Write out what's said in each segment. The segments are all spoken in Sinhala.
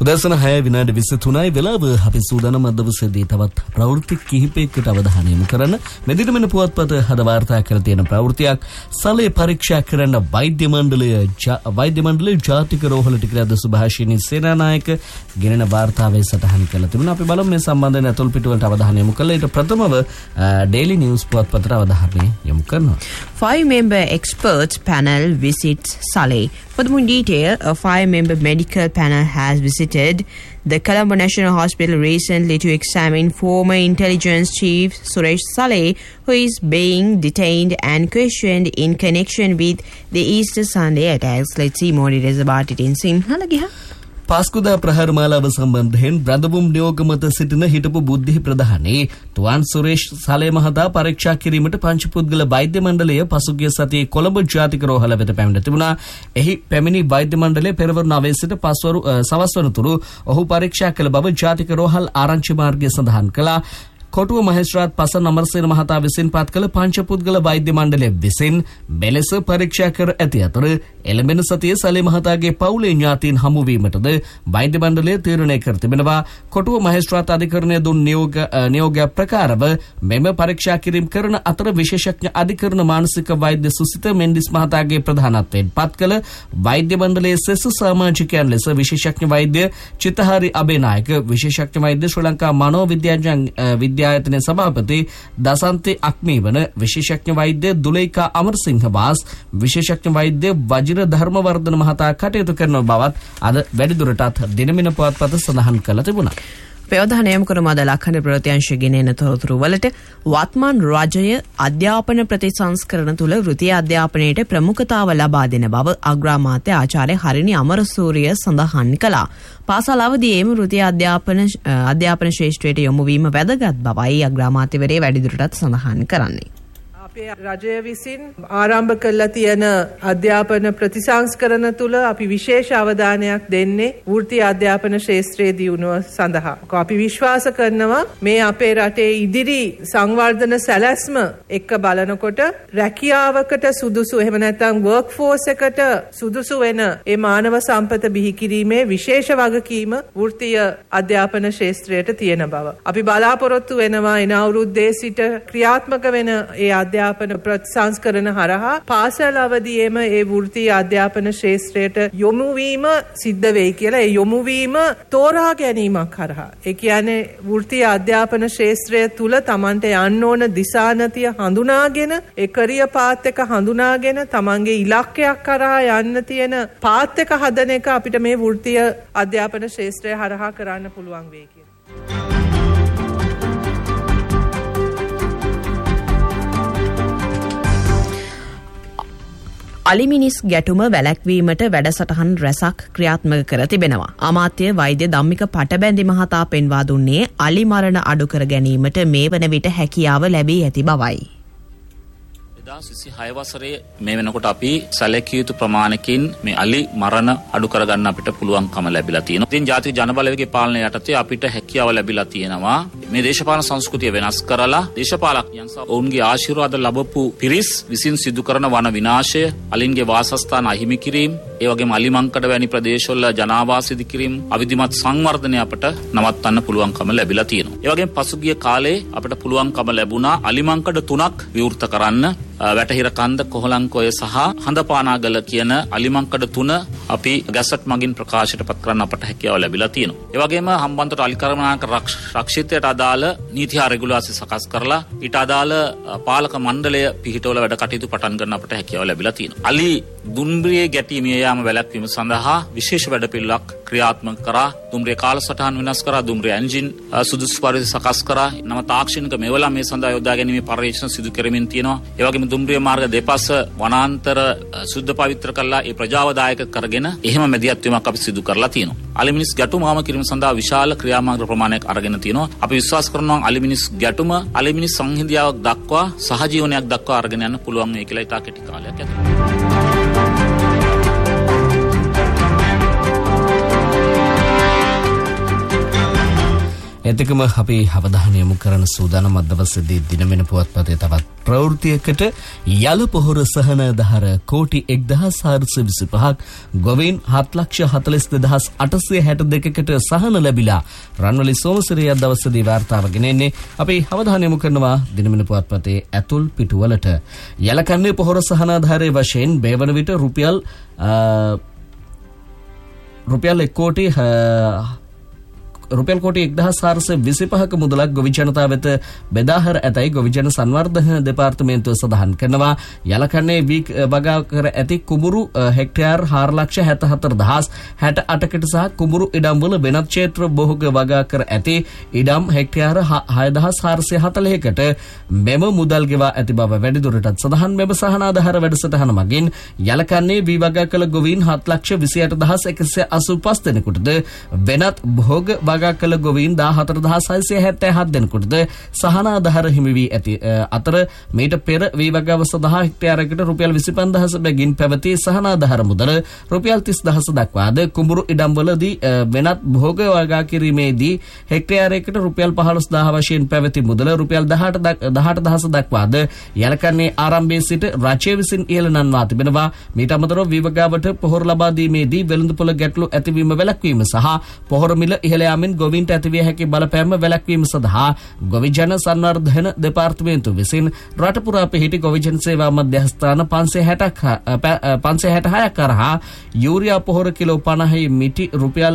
උදෑසන 6:23 වෙලාව අපි සූදානම් අදවසේදී තවත් ප්‍රවෘත්ති කිහිපයකට අවධානය යොමු කරන්න. මෙදින මෙන්න පුවත්පත හද වාර්තා කර තියෙන ප්‍රවෘත්තියක් සලේ පරීක්ෂා කරන වෛද්‍ය මණ්ඩලයේ ජාතික රෝහල ටිකරද සුභාෂිනී සේනානායක ගෙනෙන වාර්තාවේ සටහන් කළ තිබුණා. අපි බලමු මේ සම්බන්ධයෙන් අතුල් පිටුවලට අවධානය යොමු කළා. ඊට ප්‍රථමව Daily News පුවත්පතට අවධානය යොමු කරනවා. 5-member experts panel visits Saleh. For the more detail, a 5-member medical panel has visited the Colombo National Hospital recently to examine former intelligence chief Suresh Saleh, who is being detained and questioned in connection with the Easter Sunday attacks. Let's see more details about it in Sinhala. පාස්කුදා ප්‍රහාර මාලාව සම්බන්ධයෙන් බ්‍රඳවුම් නියෝග මත සිටින හිටපු බුද්ධි ප්‍රධානී තුවාන් සුරේෂ් සලේ මහතා පරීක්ෂා කිරීමට පංචපුද්ගල වෛද්‍ය මණ්ඩලය පසුගිය සතියේ කොළඹ ජාතික රෝහල වෙත පැමිණ තිබුණා. එහි පැමිණි වෛද්‍ය මණ්ඩලය පෙරවරු 9 සිට සවස් වනතුරු ඔහු පරීක්ෂා කළ බව ජාතික රෝහල් ආරංචි මාර්ගය සඳහන් කළා. කොටුව මහේස්ත්‍රාත් පසන් අමරසේන මහතා විසින් පත් කළ පංචපුද්ගල වෛද්‍ය මණ්ඩලය විසින් මෙලෙස පරීක්ෂා කර ඇති අතර එළඹෙන සතියේ සලේ මහතාගේ පවුලේ ඥාතීන් හමු වීමටද වෛද්‍ය මණ්ඩලය තීරණය කර තිබෙනවා. කොටුව මහේස්ත්‍රාත් අධිකරණය දුන් නියෝග ප්‍රකාරව මෙම පරීක්ෂා කිරීම කරන අතර විශේෂඥ අධිකරණ මානසික වෛද්‍ය සුසිත මෙන්ඩිස් මහතාගේ ප්‍රධානත්වයෙන් පත් කළ වෛද්‍ය මණ්ඩලයේ සෙසු සමාජිකයන් ලෙස විශේෂඥ වෛද්‍ය චිත්තහාරි අබේනායක, විශේෂඥ වෛද්‍ය ශ්‍රී ලංකා විද්‍යායතනයේ සභාපති දසන්තේ අක්මීවන, විශේෂඥ වෛද්‍ය දුලේකා අමරසිංහ වාස්, විශේෂඥ වෛද්‍ය වජිර ධර්මවර්ධන මහතා කටයුතු කරන බවත් අද වැඩිදුරටත් දිනමින පුවත්පත සඳහන් කළ තිබුණා. ප්‍රවධානය යොමු කරන අද ලක්ෂණ ප්‍රවෘත්තිංශ ගෙනෙන තොරතුරු වලට වත්මන් රජය අධ්‍යාපන ප්‍රතිසංස්කරණ තුළ වෘත්තීය අධ්‍යාපනයට ප්‍රමුඛතාව ලබා දෙන බව අග්‍රාමාත්‍ය ආචාර්ය හරිනි අමරසූරිය සඳහන් කළා. පාසල් අවදියේම වෘත්තීය අධ්‍යාපන ශේෂ්ත්‍රයට යොමු වීම වැදගත් බවයි අග්‍රාමාත්‍යවරයා වැඩිදුරටත් සඳහන් කරන්නේ. රජය විසින් ආරම්භ කළා තියෙන අධ්‍යාපන ප්‍රතිසංස්කරණ තුළ අපි විශේෂ අවධානයක් දෙන්නේ වෘත්තීය අධ්‍යාපන ශාස්ත්‍රයේ දියුණුව සඳහා. අපි විශ්වාස කරනවා මේ අපේ රටේ ඉදිරි සංවර්ධන සැලැස්ම එක්ක බලනකොට රැකියාවකට සුදුසු එහෙම නැත්නම් වර්ක් ෆෝස් එකට සුදුසු වෙන ඒ මානව සම්පත බිහි කිරීමේ විශේෂ වගකීම වෘත්තීය අධ්‍යාපන ශාස්ත්‍රයට තියෙන බව. අපි බලාපොරොත්තු වෙනවා එන අවුරුද්දේ සිට ක්‍රියාත්මක වෙන ඒ අධ්‍යාපන ප්‍රතිසංස්කරණ හරහා පාසල් අවදියේම ඒ වෘත්තීය අධ්‍යාපන ශාස්ත්‍රයට යොමු වීම සිද්ධ වෙයි කියලා. ඒ යොමු වීම තෝරා ගැනීමක් හරහා. ඒ කියන්නේ වෘත්තීය අධ්‍යාපන ශාස්ත්‍රය තුල Tamante යන්න ඕන දිශානතිය හඳුනාගෙන ඒ කරියර් පාත් එක හඳුනාගෙන තමන්ගේ ඉලක්කයක් කරා යන්න තියෙන පාත් එක හදන එක අපිට මේ වෘත්තීය අධ්‍යාපන ශාස්ත්‍රය හරහා කරන්න පුළුවන් වෙයි කියලා. අලිමිනිස් ගැටුම වැළැක්වීමට වැඩසටහන් රැසක් ක්‍රියාත්මක කර තිබෙනවා. අමාත්‍ය වෛද්‍ය ධම්මික පටබැඳි මහතා පෙන්වා දුන්නේ අලි මරණ අඩු කර ගැනීමට මේ වන විට හැකියාව ලැබී ඇති බවයි. 2026 වසරේ මේ වෙනකොට අපි සැලකිය යුතු ප්‍රමාණකින් මේ අලි මරණ අඩු කරගන්න අපිට පුළුවන්කම ලැබිලා තියෙනවා. ඉතින් ජාතික ජනබලවේගයේ පාලනය යටතේ අපිට හැකියාව ලැබිලා තියෙනවා මේ දේශපාලන සංස්කෘතිය වෙනස් කරලා දේශපාලකයන් සහ ඔවුන්ගේ ආශිර්වාද ලැබපු පිරිස් විසින් සිදු කරන වන විනාශය, අලින්ගේ වාසස්ථාන අහිමි කිරීම, ඒ වගේම අලිමංකඩ වැනි ප්‍රදේශවල ජනාවාස ඉදි කිරීම, අවිධිමත් සංවර්ධනය අපට නවත්තන්න පුළුවන්කම ලැබිලා තියෙනවා. ඒ වගේම පසුගිය කාලේ අපිට පුළුවන්කම ලැබුණා අලිමංකඩ 3ක් විවෘත කරන්න. වැටහිර කන්ද, කොහලංකොය සහ හඳපානාගල කියන අලිමංකඩ 3 අපි ගැසට් මගින් ප්‍රකාශයට පත් කරන්න අපට හැකියාව ලැබිලා තියෙනවා. ඒ වගේම හම්බන්තොට අලිකර්මනායක රක්ෂිතයට අදාළ නීති හා රෙගුලාසි සකස් කරලා ඊට අදාළ පාලක මණ්ඩලය පිහිටවල වැඩ කටයුතු පටන් ගන්න අපට හැකියාව ලැබිලා තියෙනවා. අලි දුම්රියේ ගැටීමේ යාම වැළැක්වීම සඳහා විශේෂ වැඩපිළිවෙලක් ක්‍රියාත්මක කරා. දුම්රිය කාලසටහන් වෙනස් කරා, දුම්රිය එන්ජින් සුදුසු පරිදි සකස් කරා. නව තාක්ෂණික මෙවලා මේ සඳහා යොදා ගැනීමේ පරීක්ෂණ සිදු කරමින් තියෙනවා. ඒ වගේම දුම්රිය මාර්ග දෙපස වනාන්තර සුද්ධ පවිත්‍ර කරලා ඒ ප්‍රජාවදායක කරගෙන එහෙම මැදිහත් වීමක් අපි සිදු කරලා තියෙනවා. අලිමිනිස් ගැටුම ආම කිරීම සඳහා විශාල ක්‍රියාමාර්ග ප්‍රමාණයක් අරගෙන තියෙනවා. අපි විශ්වාස කරනවා අලිමිනිස් ගැටුම අලිමිනිස් සංහිඳියාවක් දක්වා සහජීවනයක් දක්වා අරගෙන යන්න පුළුවන් වෙයි කියලා ඉතා කෙටි කාලයක් ඇතුළත. එතකම අපි අවධානය යොමු කරන සූදානම් අදවසේදී දිනවෙන පුවත්පතේ තවත් ප්‍රවෘත්තියකට යල පොහොර සහනාධාර කෝටි 1425ක් ගොවීන් 7,42,862කට සහන ලැබිලා රන්වලි සෝමසිරිය දවසේදී වාර්තාවගෙන එන්නේ. අපි අවධානය යොමු කරනවා දිනවෙන පුවත්පතේ ඇතුල් පිටුවලට. යලකන්නේ පොහොර සහනාධාරයේ වශයෙන් බේවන විට රුපියල් 1 කෝටි 1425ක මුදලක් ගොවි ජනතාව වෙත බෙදාහර ඇතයි ගොවි ජන සංවර්ධන දෙපාර්තමේන්තුව සඳහන් කරනවා. යලකන්නේ වගා කර ඇති කුඹුරු හෙක්ටයාර් 4,74,068කට සහ කුඹුරු ඉඩම්වල වෙනත් ක්ෂේත්‍ර බොහෝග වගා කර ඇති ඉඩම් හෙක්ටයාර් 6,440කට මෙම මුදල් ගෙවා ඇති බව වැඩිදුරටත් සඳහන්. මෙම සහනාධාර වැඩසටහන මගින් යලකන්නේ වගා කළ ගොවීන් 7,28,185 දෙනෙකුටද වෙනත් භෝග වගා කළ ගොවීන් 14,677 දෙනෙකුටද සහනාධාර හිමි වී ඇති අතර මීට පෙර වී වගාව සඳහා හෙක්ටයාරයකට රුපියල් 25,000 බැගින් පැවති සහනාධාර මුදල රුපියල් 30,000 දක්වාද කුඹුරු ඉඩම්වලදී වෙනත් භෝග වගා කිරීමේදී හෙක්ටයාරයකට රුපියල් 15,000 වශයෙන් පැවති මුදල රුපියල් 18,000 දක්වාද යලකන්නේ ආරම්භයේ සිට රජය විසින් ඉහළ නංවා තිබෙනවා. මීට අමතරව වී වගාවට පොහොර ලබා දීමේදී වෙළඳපොළ ගැටලු ඇතිවීම වැළැක්වීම සහ පොහොර මිල ඉහළ යාමෙන් ගොවීන්ට ඇතිවිය හැකි බලපෑම වැළැක්වීම සඳහා ගොවි ජන සංවර්ධන දෙපාර්තමේන්තුව විසින් රට පුරා පිහිටි ගොවි ජන සේවා මධ්‍යස්ථාන 566ක් කරහා යූරියා පොහොර කිලෝ 50 මිටි රුපියල්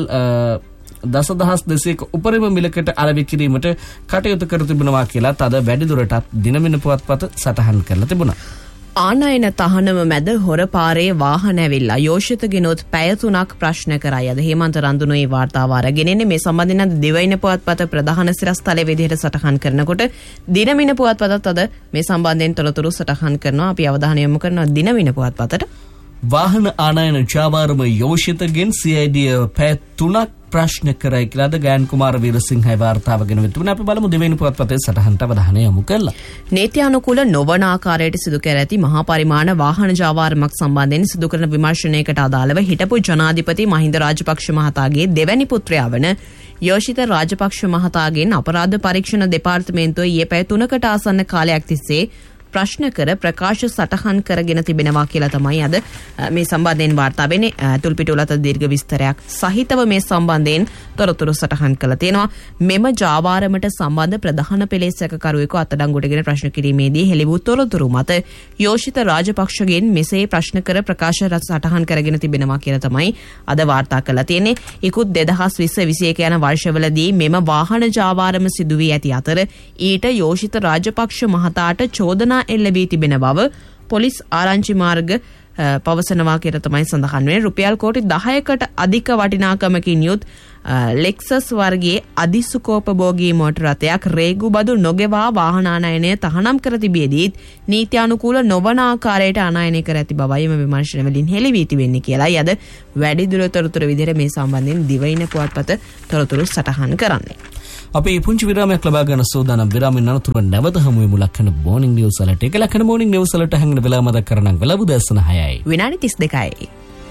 10,200ක උපරිම මිලකට අලෙවි කිරීමට කටයුතු කර තිබෙනවා කියලා තද වැඩිදුරටත් දිනමින පුවත්පත සටහන් කරලා තිබුණා. ආනයන තහනම මැද හොර පාරේ වාහන ඇවිල්ලා යෝෂිත ගෙනොත් පැය 3ක් ප්‍රශ්න කරයි. අද හේමන්ත රන්දුනෝයි වාර්තාව අරගෙන එන්නේ. මේ සම්බන්ධයෙන් අද දිවයින පුවත්පත ප්‍රධාන සිරස්තලයේ විදිහට සටහන් කරනකොට දිනමින පුවත්පතත් අද මේ සම්බන්ධයෙන් තොරතුරු සටහන් කරනවා. අපි අවධානය යොමු කරනවා දිනමින පුවත්පතට. වාහන ආනයන ජාවාරම යෝෂිතගෙන් CID පැය 3ක් ප්‍රශ්න කරයි කියලාද ගෑන් කුමාර වීරසිංහයි වාර්තාවගෙන වෙතුනේ. අපි බලමු දෙවෙනි පුවත්පතේ සටහනට අවධානය යොමු කළා. නීත්‍යානුකූල නොවන ආකාරයට සිදු කර ඇති මහා පරිමාණ වාහන ජාවාරමක් සම්බන්ධයෙන් සිදු කරන විමර්ශනයකට අදාළව හිටපු ජනාධිපති මහින්ද රාජපක්ෂ මහතාගේ දෙවැනි පුත්‍රයා වන යෝෂිත රාජපක්ෂ මහතාගෙන් අපරාධ පරීක්ෂණ දෙපාර්තමේන්තුව ඊයේ පැය 3කට ආසන්න කාලයක් තිස්සේ ප්‍රශ්න කර ප්‍රකාශ සටහන් කරගෙන තිබෙනවා කියලා තමයි අද මේ සම්බන්ධයෙන් වාර්තා වෙන්නේ. තුල්පිටුවලට දීර්ඝ විස්තරයක් සහිතව මේ සම්බන්ධයෙන් තොරතුරු සටහන් කළා තියෙනවා. මෙම ජාවාරමට සම්බන්ධ ප්‍රධාන පෙළේ සැකකරුවෙකු අත්අඩංගුවටගෙන ප්‍රශ්න කිරීමේදී හෙළි වූ තොරතුරු මත යෝෂිත රාජපක්ෂගෙන් මෙසේ ප්‍රශ්න කර ප්‍රකාශ සටහන් කරගෙන තිබෙනවා කියලා තමයි අද වාර්තා කළා තියෙන්නේ. ඉක්ුත් 2020-21 යන වර්ෂවලදී මෙම වාහන ජාවාරම සිදු වී ඇති අතර ඊට යෝෂිත රාජපක්ෂ මහතාට චෝදනා එල්ල වී තිබෙන බව පොලිස් ආරංචි මාර්ග පවසනවා කියලා තමයි සඳහන් වෙන්නේ. රුපියල් කෝටි 10කට අධික වටිනාකමකින් යුත් ලෙක්සස් වර්ගයේ අධිසුකෝපභෝගී මෝටර රථයක් රේගු බදු නොගෙවා වාහන ආනයනය තහනම් කර තිබියදීත් නීත්‍යානුකූල නොවන ආකාරයට ආනයනය කර ඇති බවයි මේ විමර්ශන වලින් හෙළි වී තිබෙන්නේ කියලායි අද වැඩිදුර තොරතුරු විදිහට මේ සම්බන්ධයෙන් දිවයින පුවත්පත තොරතුරු සටහන් කරන්නේ. අපි පුංචි විරාමයක් ලබා ගන්න සූදානම්. විරාමයෙන් අනතුරුව නැවත හමු වෙමු ලක්ෂණ මොර්නිං නිවුස් වලට. ඒක ලක්ෂණ මොර්නිං නිවුස් වලට හැංගන වෙලාව මතක් කරනම් වෙලාව දැසන 6යි. විනාඩි 32යි.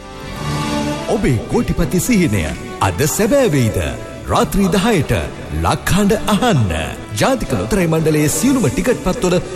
ඔබේ කෝටිපති සිහිනය අද සැබෑ වේද? රාත්‍රී 10ට ලක්හඬ අහන්න. ජාතික ලොතරැයි මණ්ඩලයේ සියලුම ටිකට් පත්වල